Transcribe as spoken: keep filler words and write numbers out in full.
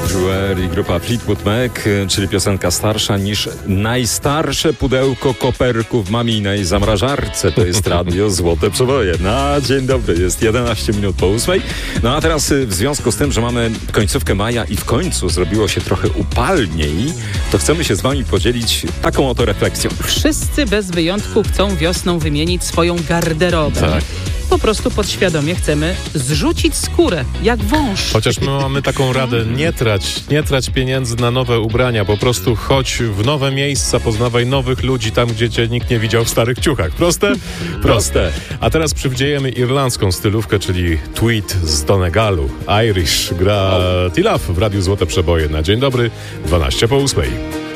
Everywhere i grupa Fleetwood Mac, czyli piosenka starsza niż najstarsze pudełko koperków w maminej zamrażarce. To jest radio Złote Przeboje. Na dzień dobry, jest jedenaście minut po ósmej. No a teraz w związku z tym, że mamy końcówkę maja i w końcu zrobiło się trochę upalniej, to chcemy się z wami podzielić taką oto refleksją. Wszyscy bez wyjątku chcą wiosną wymienić swoją garderobę. Tak. Po prostu podświadomie chcemy zrzucić skórę, jak wąż. Chociaż my mamy taką radę, nie trać, nie trać pieniędzy na nowe ubrania, po prostu chodź w nowe miejsca, poznawaj nowych ludzi tam, gdzie cię nikt nie widział w starych ciuchach. Proste? Proste. A teraz przywdziejemy irlandzką stylówkę, czyli tweed z Donegalu. Irish gra T-Love w Radiu Złote Przeboje. Na dzień dobry, dwanaście po ósmej.